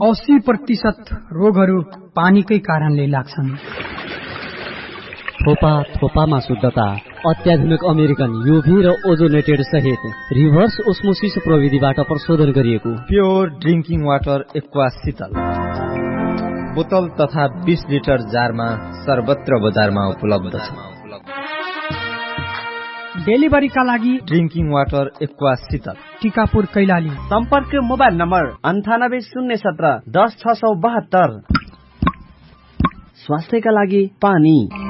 80% रोगहरू पानीकै कारणले लाग्छन्। थोपा थोपामा शुद्धता, अत्याधुनिक अमेरिकन युभी र ओजोनेटेड सहित रिभर्स ओस्मोसिस प्रविधिबाट प्रशोधन गरिएको प्योर ड्रिंकिङ वाटर एक्वा शीतल बोतल तथा 20 लिटर जारमा सर्वत्र बजारमा उपलब्ध छ। डेलिभरीका लागि ड्रिंकिङ वाटर एक्वा शीतल टिकापुर कैलाली। सम्पर्क मोबाइल नम्बर 98 017 10 672। स्वास्थ्यका लागि पानी।